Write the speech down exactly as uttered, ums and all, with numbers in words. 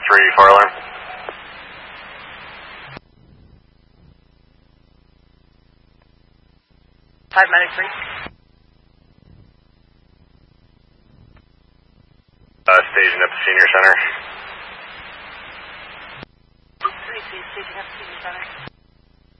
three, fire alarm. five medic three. Uh, staging at the senior center. three, staging at the senior center.